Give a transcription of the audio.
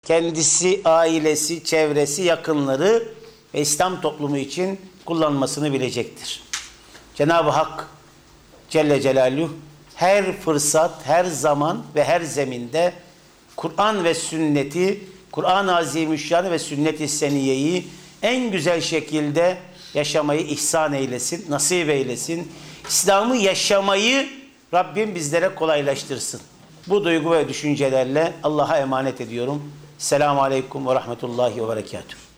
kendisi, ailesi, çevresi, yakınları ve İslam toplumu için kullanmasını bilecektir. Cenab-ı Hak Celle Celaluhu her fırsat, her zaman ve her zeminde Kur'an ve sünneti, Kur'an-ı Azimüşşan'ı ve sünnet-i seniyeyi en güzel şekilde yaşamayı ihsan eylesin, nasip eylesin. İslam'ı yaşamayı Rabbim bizlere kolaylaştırsın. Bu duygu ve düşüncelerle Allah'a emanet ediyorum. Selamun Aleyküm ve Rahmetullahi ve Berekatuhu.